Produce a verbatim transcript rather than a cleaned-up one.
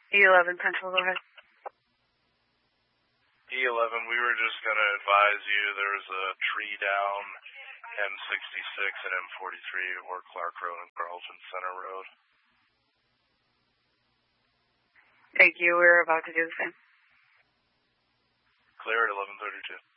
E eleven Central, go ahead. E eleven, we were just going to advise you there's a tree down M sixty-six and M forty-three or Clark Road and Carlton Center Road. Thank you. We're about to do the same. Clear at eleven thirty-two.